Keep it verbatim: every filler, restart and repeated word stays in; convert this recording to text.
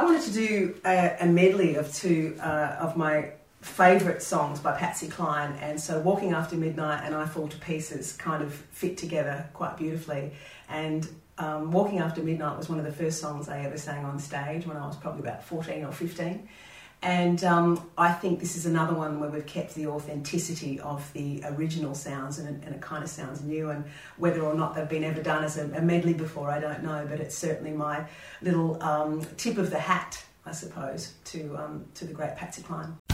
wanted to do a, a medley of two uh, of my favourite songs by Patsy Cline, and so Walking After Midnight and I Fall to Pieces kind of fit together quite beautifully. And um, Walking After Midnight was one of the first songs I ever sang on stage when I was probably about fourteen or fifteen. And um, I think this is another one where we've kept the authenticity of the original sounds, and it, and it kind of sounds new. And whether or not they've been ever done as a, a medley before, I don't know, but it's certainly my little um, tip of the hat, I suppose, to um, to the great Patsy Cline.